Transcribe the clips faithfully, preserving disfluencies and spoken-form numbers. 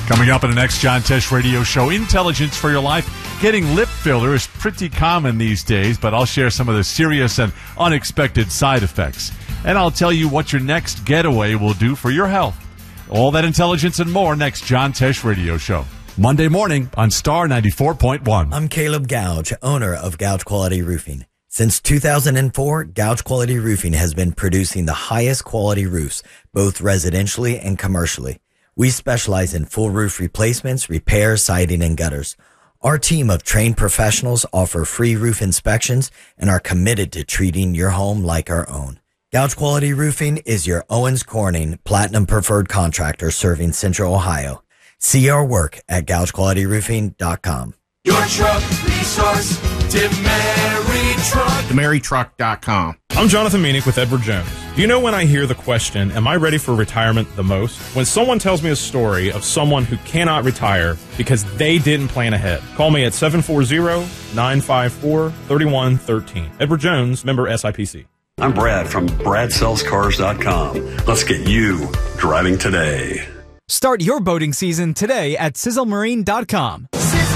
Coming up in the next John Tesh radio show, intelligence for your life. Getting lip filler is pretty common these days, but I'll share some of the serious and unexpected side effects. And I'll tell you what your next getaway will do for your health. All that intelligence and more next John Tesh radio show. Monday morning on Star ninety-four point one. I'm Caleb Gouge, owner of Gouge Quality Roofing. Since two thousand four, Gouge Quality Roofing has been producing the highest quality roofs, both residentially and commercially. We specialize in full roof replacements, repairs, siding, and gutters. Our team of trained professionals offer free roof inspections and are committed to treating your home like our own. Gouge Quality Roofing is your Owens Corning Platinum Preferred Contractor serving Central Ohio. See our work at gouge quality roofing dot com. Your truck resource, DeMary Truck. DeMary Truck dot com. I'm Jonathan Meanick with Edward Jones. Do you know when I hear the question, am I ready for retirement the most? When someone tells me a story of someone who cannot retire because they didn't plan ahead. Call me at seven four zero, nine five four, three one one three. Edward Jones, member S I P C. I'm Brad from brad sells cars dot com. Let's get you driving today. Start your boating season today at sizzle marine dot com.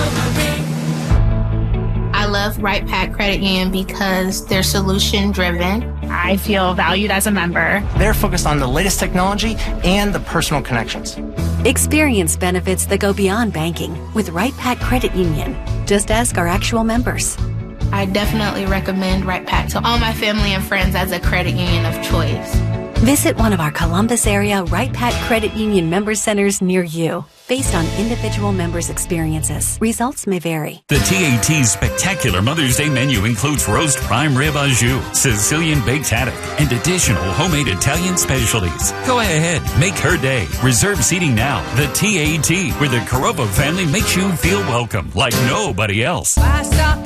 I love Right Pack Credit Union because they're solution driven. I feel valued as a member. They're focused on the latest technology and the personal connections. Experience benefits that go beyond banking with Right Pack Credit Union. Just ask our actual members. I definitely recommend Right Pack to all my family and friends as a credit union of choice. Visit one of our Columbus area Right Pack Credit Union member centers near you. Based on individual members' experiences, results may vary. The T A T's spectacular Mother's Day menu includes roast prime rib au jus, Sicilian baked haddock, and additional homemade Italian specialties. Go ahead, make her day. Reserve seating now. The T A T, where the Corova family makes you feel welcome like nobody else.